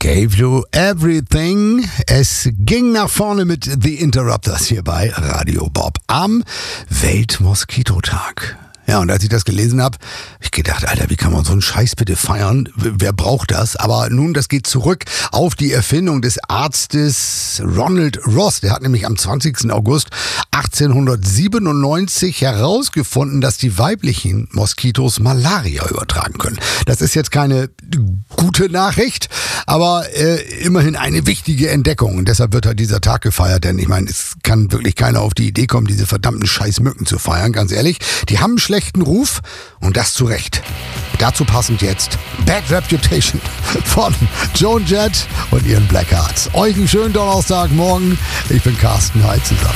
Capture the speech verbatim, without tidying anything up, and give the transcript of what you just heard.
Gave you everything. Es ging nach vorne mit The Interrupters hier bei Radio Bob am Weltmoskitotag. Ja, und als ich das gelesen habe, hab ich gedacht, Alter, wie kann man so einen Scheiß bitte feiern? Wer braucht das? Aber nun, das geht zurück auf die Erfindung des Arztes Ronald Ross. Der hat nämlich am zwanzigsten August achtzehnhundertsiebenundneunzig herausgefunden, dass die weiblichen Moskitos Malaria übertragen können. Das ist jetzt keine gute Nachricht, aber äh, immerhin eine wichtige Entdeckung. Und deshalb wird halt dieser Tag gefeiert, denn ich meine, es kann wirklich keiner auf die Idee kommen, diese verdammten Scheißmücken zu feiern, ganz ehrlich. Die haben einen schlechten Ruf und das zu Recht. Dazu passend jetzt Bad Reputation von Joan Jett und ihren Blackhearts. Euch einen schönen Donnerstagmorgen. Ich bin Carsten Heitz zusammen.